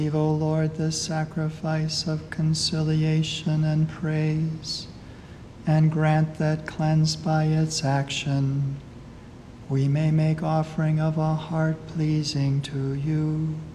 Receive, O Lord, the sacrifice of conciliation and praise, and grant that, cleansed by its action, we may make offering of a heart pleasing to you.